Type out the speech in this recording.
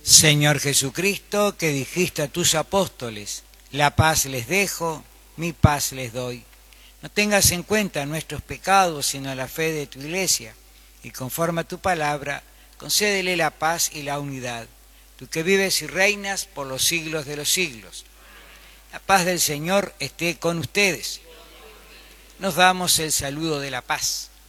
Señor Jesucristo, que dijiste a tus apóstoles, la paz les dejo, mi paz les doy. No tengas en cuenta nuestros pecados, sino la fe de tu Iglesia, y conforme a tu palabra, concédele la paz y la unidad. Tú que vives y reinas por los siglos de los siglos. La paz del Señor esté con ustedes. Nos damos el saludo de la paz.